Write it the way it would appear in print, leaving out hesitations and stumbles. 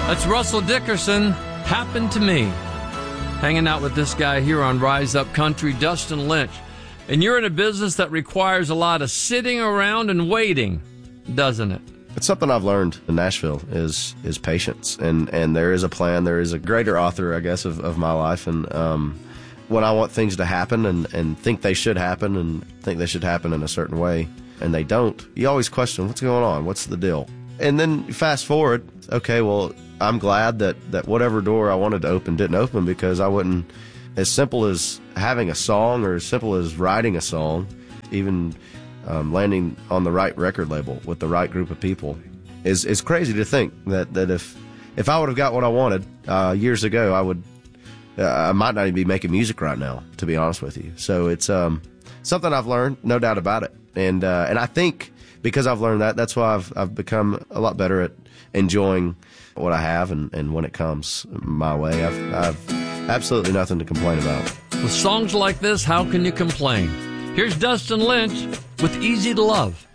That's Russell Dickerson, Happened to Me. Hanging out with this guy here on Rise Up Country, Dustin Lynch. And you're in a business that requires a lot of sitting around and waiting, doesn't it? It's something I've learned in Nashville is patience. And there is a plan. There is a greater author, I guess, of my life. And when I want things to happen and think they should happen and think they should happen in a certain way, and they don't, you always question, what's going on? What's the deal? And then fast forward, okay, well, I'm glad that whatever door I wanted to open didn't open, because I wouldn't, as simple as having a song or as simple as writing a song, even landing on the right record label with the right group of people, is crazy to think that if I would have got what I wanted years ago, I might not even be making music right now, to be honest with you. So it's something I've learned, no doubt about it. And I think because I've learned that, that's why I've become a lot better at enjoying what I have, and when it comes my way, I've absolutely nothing to complain about. With songs like this, how can you complain? Here's Dustin Lynch with Easy to Love.